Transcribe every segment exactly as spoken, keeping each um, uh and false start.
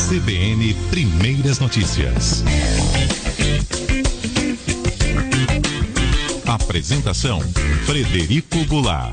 C B N Primeiras Notícias. Apresentação: Frederico Goulart.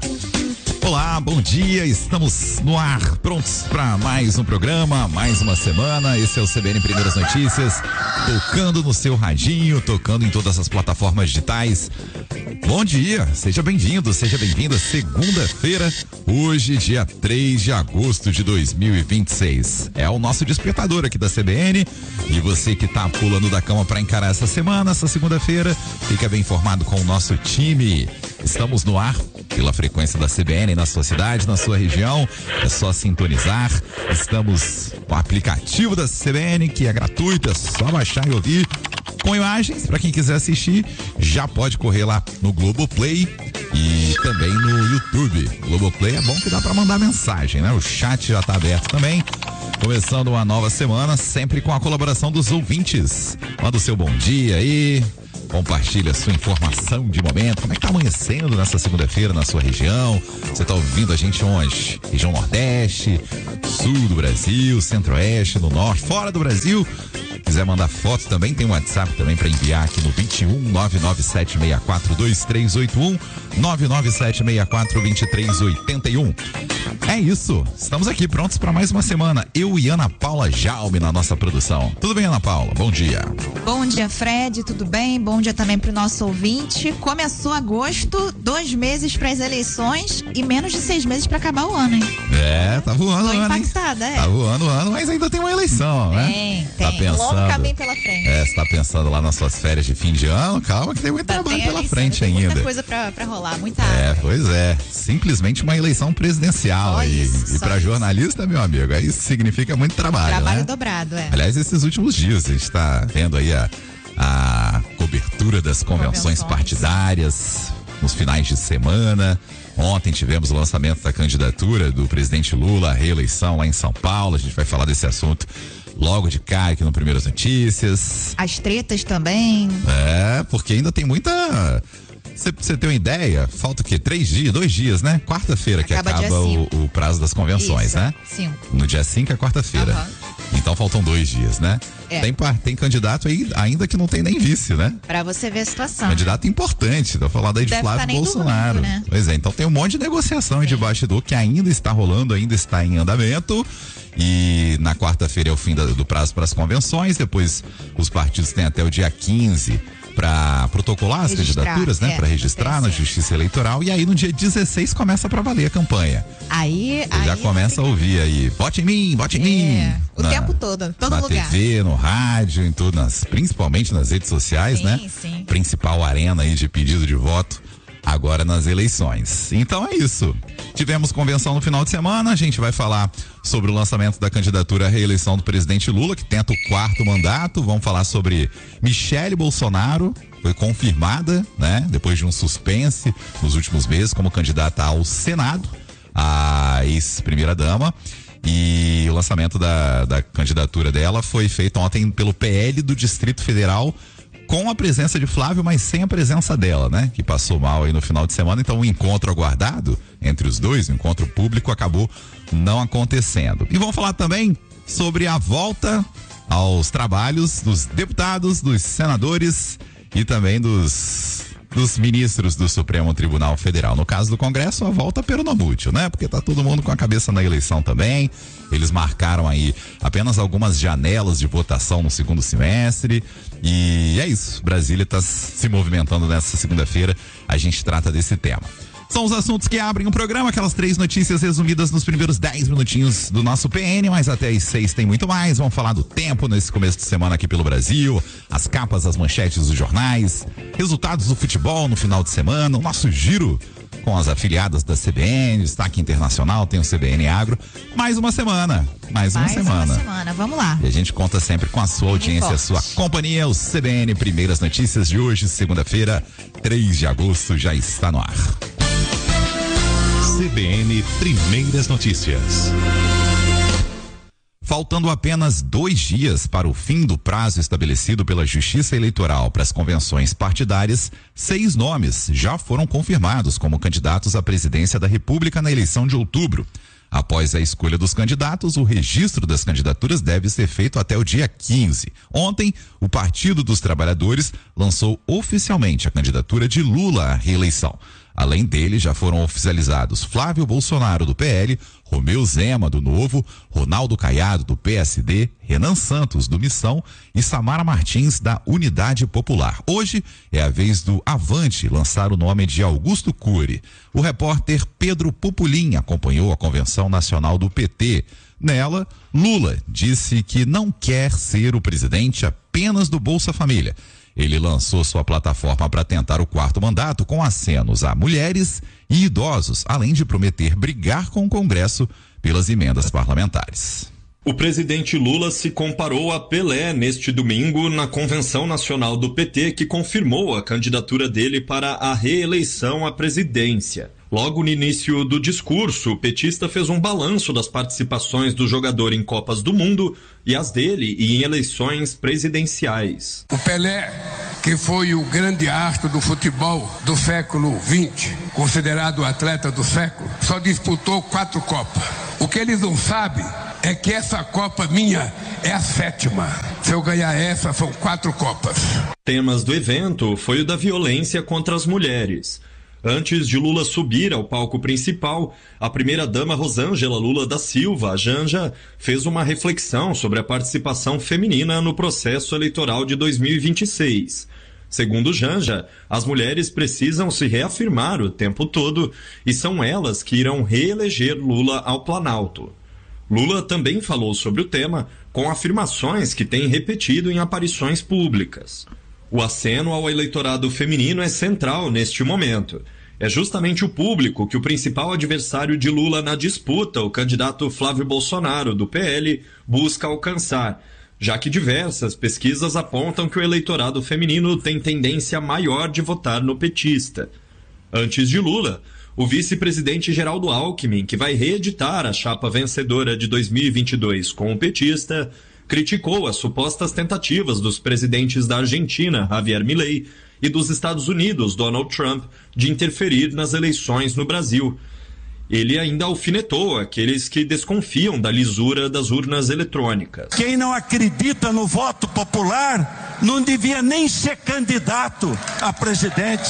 Olá, bom dia, estamos no ar, prontos para mais um programa, mais uma semana. Esse é o C B N Primeiras Notícias, tocando no seu radinho, tocando em todas as plataformas digitais. Bom dia, seja bem-vindo, seja bem-vinda. Segunda-feira, hoje, dia três de agosto de dois mil e vinte e seis. É o nosso despertador aqui da C B N. E você que tá pulando da cama para encarar essa semana, essa segunda-feira, fica bem informado com o nosso time. Estamos no ar pela frequência da C B N na sua cidade, na sua região. É só sintonizar. Estamos com o aplicativo da C B N, que é gratuito, é só baixar e ouvir. Com imagens, para quem quiser assistir, já pode correr lá no Globoplay e também no YouTube. Globoplay é bom que dá para mandar mensagem, né? O chat já tá aberto também. Começando uma nova semana, sempre com a colaboração dos ouvintes. Manda o seu bom dia aí, compartilha a sua informação de momento. Como é que tá amanhecendo nessa segunda-feira na sua região? Você tá ouvindo a gente onde? Região Nordeste, Sul do Brasil, Centro-Oeste, no Norte, fora do Brasil. Quiser mandar foto também, tem um WhatsApp também para enviar aqui no vinte e um, nove nove sete seis quatro, dois três oito um, nove nove sete seis quatro, dois três oito um. É isso, estamos aqui prontos para mais uma semana. Eu e Ana Paula Jaume na nossa produção. Tudo bem, Ana Paula? Bom dia. Bom dia, Fred, tudo bem? Bom dia também pro nosso ouvinte. Começou agosto, dois meses para as eleições e menos de seis meses para acabar o ano, hein? É, tá voando o ano, hein? Impactada, é. Tá voando o ano, mas ainda tem uma eleição, né? Tem, tá tem. Pensando, longo caminho pela frente. É, você tá pensando lá nas suas férias de fim de ano? Calma que tem muito tá, trabalho tem pela eleição, frente tem ainda. Muita coisa pra, pra rolar, muita É, água. pois é. Simplesmente uma eleição presidencial Só aí. isso, e pra isso. jornalista, meu amigo, aí significa muito trabalho, Trabalho né? dobrado, é. Aliás, esses últimos dias a gente tá vendo aí a, a cobertura das convenções, Convenções. partidárias nos finais de semana. Ontem tivemos o lançamento da candidatura do presidente Lula à reeleição lá em São Paulo. A gente vai falar desse assunto logo de cá aqui no Primeiras Notícias. As tretas também. É, porque ainda tem muita... Você tem uma ideia? Falta o quê? Três dias, dois dias, né? Quarta-feira que Acaba acaba dia o, cinco. o prazo das convenções, Isso, né? cinco. No dia cinco é quarta-feira. Aham. Então faltam dois dias, né? É. Tem, par- tem candidato aí, ainda que não tem nem vice, né? Pra você ver a situação. Candidato importante, tô falando aí de Deve Flávio tá nem Bolsonaro. dormindo, né? Pois é, então tem um monte de negociação aí de bastidor que ainda está rolando, ainda está em andamento. E na quarta-feira é o fim da- do prazo para as convenções. Depois os partidos têm até o dia quinze para protocolar as Registrar, candidaturas, né? é, Para registrar na T S E. Justiça Eleitoral. E aí no dia dezesseis começa para valer a campanha. Aí, Você aí já começa a ouvir aí, vote em mim, vote em mim. É, o Na- tempo todo, todo na lugar. T V, no rádio, em tudo, nas, principalmente nas redes sociais, Sim, né? sim. Principal arena aí de pedido de voto agora nas eleições. Então é isso. Tivemos convenção no final de semana, a gente vai falar sobre o lançamento da candidatura à reeleição do presidente Lula, que tenta o quarto mandato. Vamos falar sobre Michele Bolsonaro, foi confirmada, né? Depois de um suspense nos últimos meses como candidata ao Senado, a ex-primeira-dama. E o lançamento da, da candidatura dela foi feito ontem pelo P L do Distrito Federal, com a presença de Flávio, mas sem a presença dela, né? Que passou mal aí no final de semana. Então o encontro aguardado entre os dois, o encontro público, acabou não acontecendo. E vamos falar também sobre a volta aos trabalhos dos deputados, dos senadores e também dos dos ministros do Supremo Tribunal Federal. No caso do Congresso, a volta peronomútil, né? Porque tá todo mundo com a cabeça na eleição também. Eles marcaram aí apenas algumas janelas de votação no segundo semestre. E é isso. Brasília tá se movimentando nessa segunda-feira. A gente trata desse tema. São os assuntos que abrem o programa, aquelas três notícias resumidas nos primeiros dez minutinhos do nosso P N, mas até às seis tem muito mais. Vamos falar do tempo nesse começo de semana aqui pelo Brasil, as capas, as manchetes dos jornais, resultados do futebol no final de semana, o nosso giro com as afiliadas da C B N, destaque internacional, tem o C B N Agro. Mais uma semana, mais uma Mais semana. uma semana, vamos lá. E a gente conta sempre com a sua audiência, a sua companhia, o C B N Primeiras Notícias de hoje, segunda-feira, três de agosto, já está no ar. C B N Primeiras Notícias. Faltando apenas dois dias para o fim do prazo estabelecido pela Justiça Eleitoral para as convenções partidárias, seis nomes já foram confirmados como candidatos à presidência da República na eleição de outubro. Após a escolha dos candidatos, o registro das candidaturas deve ser feito até o dia quinze. Ontem, o Partido dos Trabalhadores lançou oficialmente a candidatura de Lula à reeleição. Além dele, já foram oficializados Flávio Bolsonaro, do P L, Romeu Zema, do Novo, Ronaldo Caiado, do P S D, Renan Santos, do Missão e Samara Martins, da Unidade Popular. Hoje é a vez do Avante lançar o nome de Augusto Cury. O repórter Pedro Pupulim acompanhou a convenção nacional do P T. Nela, Lula disse que não quer ser o presidente apenas do Bolsa Família. Ele lançou sua plataforma para tentar o quarto mandato com acenos a mulheres e idosos, além de prometer brigar com o Congresso pelas emendas parlamentares. O presidente Lula se comparou a Pelé neste domingo na Convenção Nacional do P T, que confirmou a candidatura dele para a reeleição à presidência. Logo no início do discurso, o petista fez um balanço das participações do jogador em Copas do Mundo e as dele em eleições presidenciais. O Pelé, que foi o grande astro do futebol do século vinte, considerado o atleta do século, só disputou quatro Copas. O que eles não sabem é que essa Copa minha é a sétima. Se eu ganhar essa, são quatro Copas. Temas do evento foi o da violência contra as mulheres. Antes de Lula subir ao palco principal, a primeira-dama Rosângela Lula da Silva, a Janja, fez uma reflexão sobre a participação feminina no processo eleitoral de dois mil e vinte e seis. Segundo Janja, as mulheres precisam se reafirmar o tempo todo e são elas que irão reeleger Lula ao Planalto. Lula também falou sobre o tema com afirmações que tem repetido em aparições públicas. O aceno ao eleitorado feminino é central neste momento. É justamente o público que o principal adversário de Lula na disputa, o candidato Flávio Bolsonaro, do P L, busca alcançar, já que diversas pesquisas apontam que o eleitorado feminino tem tendência maior de votar no petista. Antes de Lula, o vice-presidente Geraldo Alckmin, que vai reeditar a chapa vencedora de dois mil e vinte e dois com o petista, criticou as supostas tentativas dos presidentes da Argentina, Javier Milei, e dos Estados Unidos, Donald Trump, de interferir nas eleições no Brasil. Ele ainda alfinetou aqueles que desconfiam da lisura das urnas eletrônicas. Quem não acredita no voto popular não devia nem ser candidato a presidente.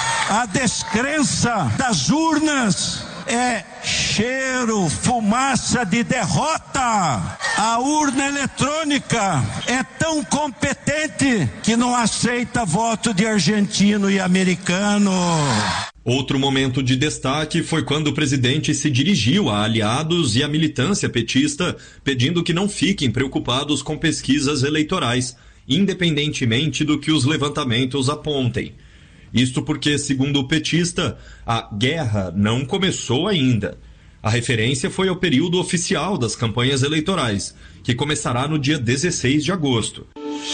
A descrença das urnas é cheiro, fumaça de derrota. A urna eletrônica é tão competente que não aceita voto de argentino e americano. Outro momento de destaque foi quando o presidente se dirigiu a aliados e à militância petista, pedindo que não fiquem preocupados com pesquisas eleitorais, independentemente do que os levantamentos apontem. Isto porque, segundo o petista, a guerra não começou ainda. A referência foi ao período oficial das campanhas eleitorais, que começará no dia dezesseis de agosto.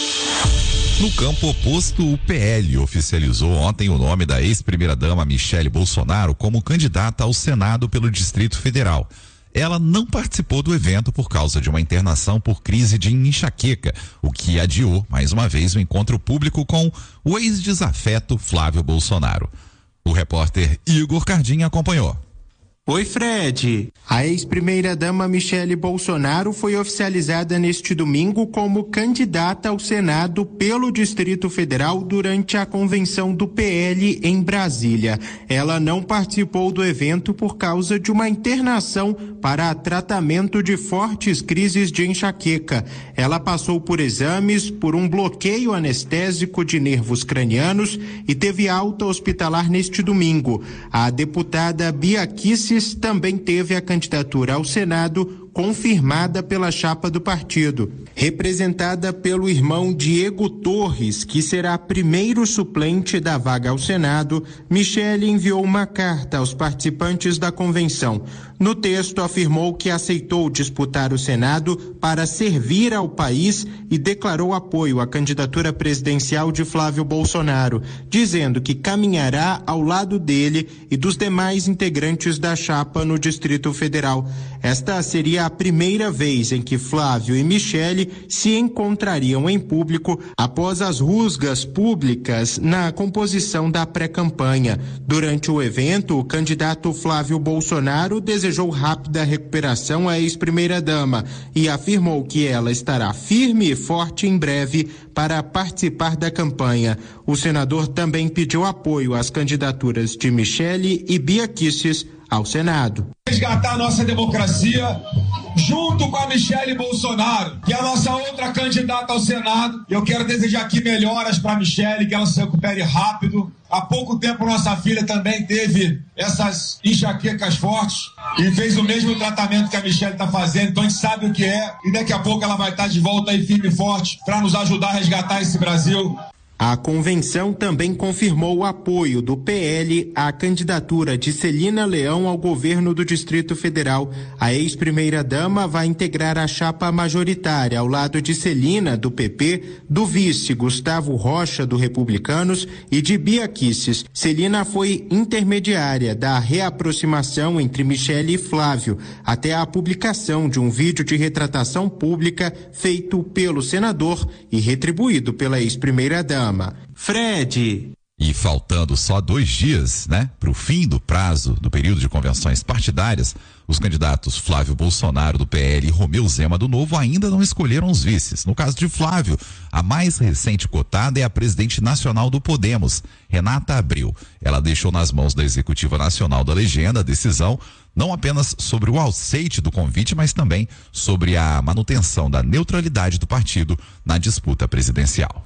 No campo oposto, o P L oficializou ontem o nome da ex-primeira-dama Michele Bolsonaro como candidata ao Senado pelo Distrito Federal. Ela não participou do evento por causa de uma internação por crise de enxaqueca, o que adiou, mais uma vez, o encontro público com o ex-desafeto Flávio Bolsonaro. O repórter Igor Cardim acompanhou. Oi, Fred. A ex-primeira-dama Michele Bolsonaro foi oficializada neste domingo como candidata ao Senado pelo Distrito Federal durante a convenção do P L em Brasília. Ela não participou do evento por causa de uma internação para tratamento de fortes crises de enxaqueca. Ela passou por exames, por um bloqueio anestésico de nervos cranianos e teve alta hospitalar neste domingo. A deputada Bia Kicis também teve a candidatura ao Senado confirmada pela chapa do partido. Representada pelo irmão Diego Torres, que será primeiro suplente da vaga ao Senado, Michele enviou uma carta aos participantes da convenção. No texto, afirmou que aceitou disputar o Senado para servir ao país e declarou apoio à candidatura presidencial de Flávio Bolsonaro, dizendo que caminhará ao lado dele e dos demais integrantes da chapa no Distrito Federal. Esta seria a primeira vez em que Flávio e Michele se encontrariam em público após as rusgas públicas na composição da pré-campanha. Durante o evento, o candidato Flávio Bolsonaro desejou rápida recuperação à ex-primeira-dama e afirmou que ela estará firme e forte em breve para participar da campanha. O senador também pediu apoio às candidaturas de Michele e Bia Kicis ao Senado. Resgatar a nossa democracia junto com a Michele Bolsonaro, que é a nossa outra candidata ao Senado. Eu quero desejar aqui melhoras para a Michele, que ela se recupere rápido. Há pouco tempo nossa filha também teve essas enxaquecas fortes e fez o mesmo tratamento que a Michele está fazendo, então a gente sabe o que é e daqui a pouco ela vai estar de volta aí firme e forte para nos ajudar a resgatar esse Brasil. A convenção também confirmou o apoio do P L à candidatura de Celina Leão ao governo do Distrito Federal. A ex-primeira-dama vai integrar a chapa majoritária ao lado de Celina, do P P, do vice Gustavo Rocha, do Republicanos, e de Bia Kicis. Celina foi intermediária da reaproximação entre Michele e Flávio, até a publicação de um vídeo de retratação pública feito pelo senador e retribuído pela ex-primeira-dama. Fred. E faltando só dois dias, né, para o fim do prazo do período de convenções partidárias, os candidatos Flávio Bolsonaro do P L e Romeu Zema do Novo ainda não escolheram os vices. No caso de Flávio, a mais recente cotada é a presidente nacional do Podemos, Renata Abreu. Ela deixou nas mãos da Executiva Nacional da Legenda a decisão não apenas sobre o aceite do convite, mas também sobre a manutenção da neutralidade do partido na disputa presidencial.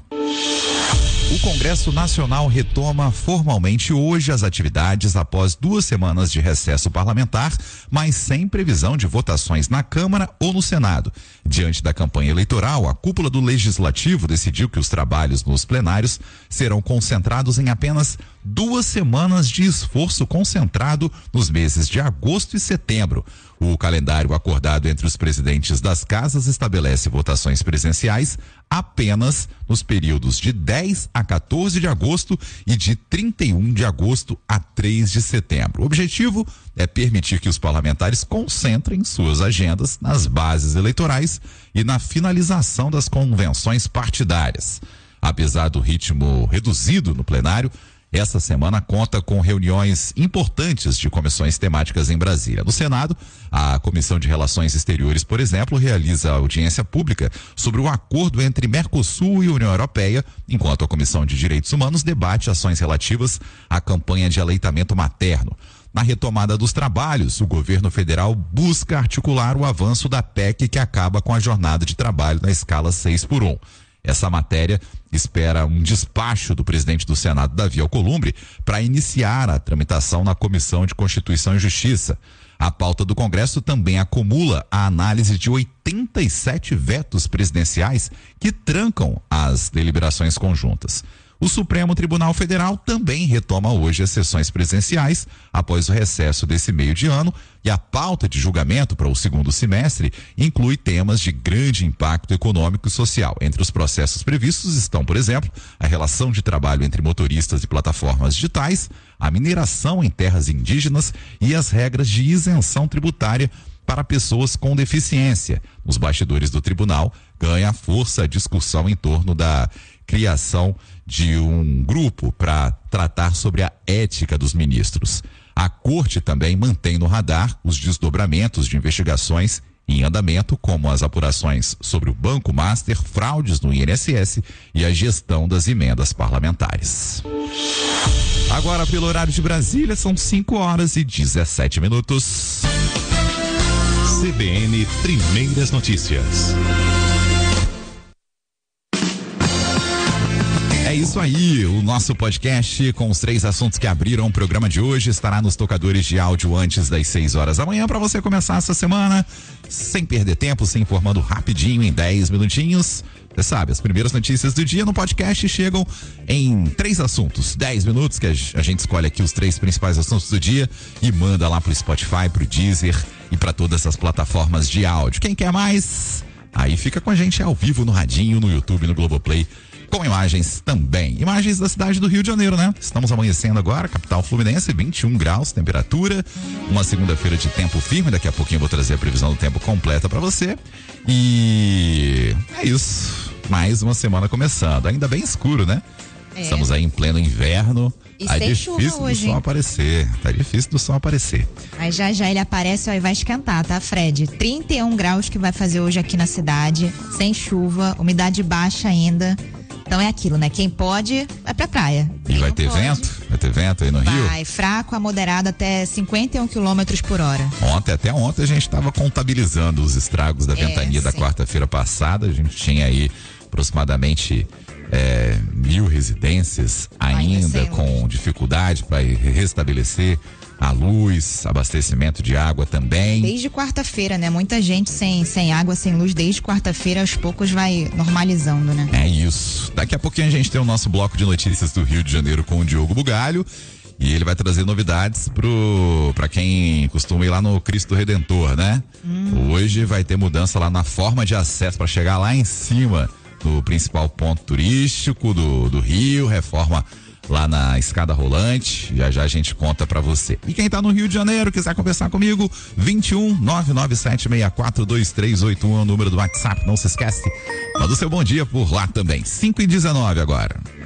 O Congresso Nacional retoma formalmente hoje as atividades após duas semanas de recesso parlamentar, mas sem previsão de votações na Câmara ou no Senado. Diante da campanha eleitoral, a cúpula do Legislativo decidiu que os trabalhos nos plenários serão concentrados em apenas duas semanas de esforço concentrado nos meses de agosto e setembro. O calendário acordado entre os presidentes das casas estabelece votações presenciais apenas nos períodos de dez a quatorze de agosto e de trinta e um de agosto a três de setembro. O objetivo é permitir que os parlamentares concentrem suas agendas nas bases eleitorais e na finalização das convenções partidárias. Apesar do ritmo reduzido no plenário, essa semana conta com reuniões importantes de comissões temáticas em Brasília. No Senado, a Comissão de Relações Exteriores, por exemplo, realiza audiência pública sobre o acordo entre Mercosul e União Europeia, enquanto a Comissão de Direitos Humanos debate ações relativas à campanha de aleitamento materno. Na retomada dos trabalhos, o governo federal busca articular o avanço da P E C que acaba com a jornada de trabalho na escala seis por um. Essa matéria espera um despacho do presidente do Senado, Davi Alcolumbre, para iniciar a tramitação na Comissão de Constituição e Justiça. A pauta do Congresso também acumula a análise de oitenta e sete vetos presidenciais que trancam as deliberações conjuntas. O Supremo Tribunal Federal também retoma hoje as sessões presenciais após o recesso desse meio de ano, e a pauta de julgamento para o segundo semestre inclui temas de grande impacto econômico e social. Entre os processos previstos estão, por exemplo, a relação de trabalho entre motoristas e plataformas digitais, a mineração em terras indígenas e as regras de isenção tributária para pessoas com deficiência. Nos bastidores do tribunal, ganha força a discussão em torno da criação de um grupo para tratar sobre a ética dos ministros. A Corte também mantém no radar os desdobramentos de investigações em andamento, como as apurações sobre o Banco Master, fraudes no I N S S e a gestão das emendas parlamentares. Agora, pelo horário de Brasília, são cinco horas e dezessete minutos. C B N Primeiras Notícias. É isso aí, o nosso podcast com os três assuntos que abriram o programa de hoje estará nos tocadores de áudio antes das seis horas da manhã para você começar essa semana sem perder tempo, se informando rapidinho em dez minutinhos. Você sabe, as primeiras notícias do dia no podcast chegam em três assuntos, dez minutos, que a gente escolhe aqui os três principais assuntos do dia e manda lá pro Spotify, pro Deezer e para todas as plataformas de áudio. Quem quer mais? Aí fica com a gente ao vivo no radinho, no YouTube, no Globoplay, com imagens também. Imagens da cidade do Rio de Janeiro, né? Estamos amanhecendo agora, capital fluminense, vinte e um graus, temperatura, uma segunda-feira de tempo firme, daqui a pouquinho eu vou trazer a previsão do tempo completa para você. E é isso, mais uma semana começando, ainda bem escuro, né? É. Estamos aí em pleno inverno. E tá sem difícil chuva hoje, do sol hein? aparecer, tá difícil do sol aparecer. Aí já já ele aparece, ó, e vai esquentar, tá, Fred? trinta e um graus que vai fazer hoje aqui na cidade, sem chuva, umidade baixa ainda. Então é aquilo, né? Quem pode, vai pra praia. E vai ter pode, vento? Vai ter vento aí no vai, Rio? Vai, fraco a moderado até cinquenta e um quilômetros por hora. Ontem, até ontem, a gente estava contabilizando os estragos da ventania é, da quarta-feira passada. A gente tinha aí aproximadamente é, mil residências ainda, ainda com dificuldade para restabelecer a luz, abastecimento de água também. Desde quarta-feira, né? Muita gente sem, sem água, sem luz, desde quarta-feira, aos poucos vai normalizando, né? É isso. Daqui a pouquinho a gente tem o nosso bloco de notícias do Rio de Janeiro com o Diogo Bugalho. E ele vai trazer novidades pro, pra quem costuma ir lá no Cristo Redentor, né? Hum. Hoje vai ter mudança lá na forma de acesso para chegar lá em cima do principal ponto turístico do, do Rio, reforma lá na escada rolante, já já a gente conta pra você. E quem tá no Rio de Janeiro, quiser conversar comigo, vinte e um, nove nove sete seis quatro, dois três oito um é o número do WhatsApp, não se esquece. Manda o seu bom dia por lá também, cinco e dezenove agora.